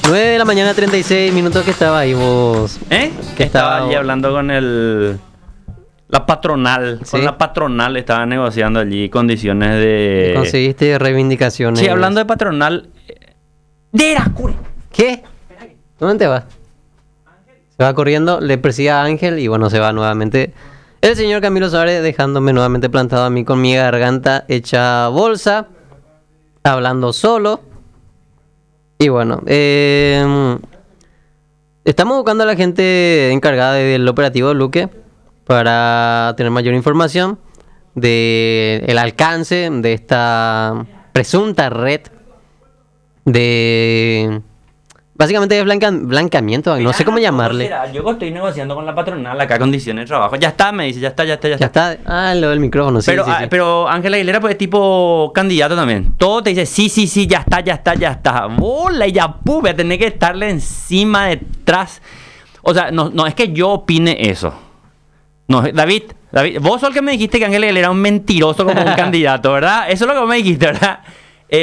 9 de la mañana, 36 minutos que estaba ahí vos. Que estaba allí hablando con la patronal. ¿Sí? Con la patronal estaba negociando allí condiciones de... Conseguiste reivindicaciones. Sí, hablando de patronal... ¿Qué? ¿Dónde te vas? Se va corriendo, le persigue a Ángel y bueno, se va nuevamente el señor Camilo Suárez, dejándome nuevamente plantado a mí con mi garganta hecha bolsa, hablando solo. Y bueno, estamos buscando a la gente encargada del operativo Luque para tener mayor información del alcance de esta presunta red de... Básicamente es blanqueamiento, no sé cómo llamarle. Yo estoy negociando con la patronal acá condiciones de trabajo. Ya está, me dice, ya está. Ya está. Ah, lo del micrófono, sí. Pero, sí, sí. Pero Ángel Aguilera pues es tipo candidato también. Todo te dice, sí, ya está. Bola, y ya, voy a tener que estarle encima, detrás. O sea, no es que yo opine eso. No, David, vos sos el que me dijiste que Ángel Aguilera era un mentiroso como un candidato, ¿verdad? Eso es lo que vos me dijiste, ¿verdad?